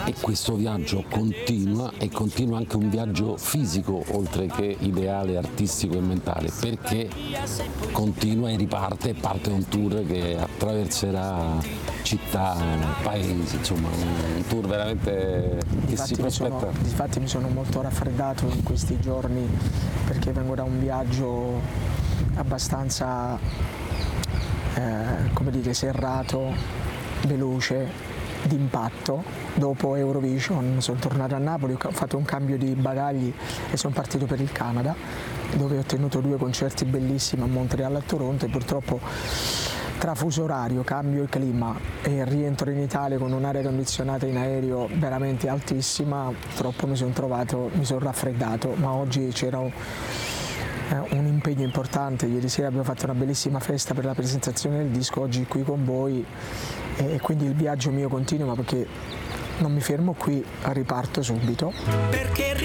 e questo viaggio continua, e continua anche un viaggio fisico oltre che ideale, artistico e mentale, perché continua e riparte e parte un tour che attraverserà città, paesi, insomma un tour veramente che si prospetta. Infatti mi sono molto raffreddato in questi giorni perché vengo da un viaggio abbastanza come dire, serrato, veloce, d'impatto. Dopo Eurovision sono tornato a Napoli, ho fatto un cambio di bagagli e sono partito per il Canada, dove ho tenuto 2 concerti bellissimi a Montreal e a Toronto, e purtroppo tra fuso orario, cambio e clima e rientro in Italia con un'aria condizionata in aereo veramente altissima, purtroppo mi sono raffreddato, ma oggi c'era un impegno importante. Ieri sera abbiamo fatto una bellissima festa per la presentazione del disco, oggi qui con voi, e quindi il viaggio mio continua, perché non mi fermo qui, riparto subito. Perché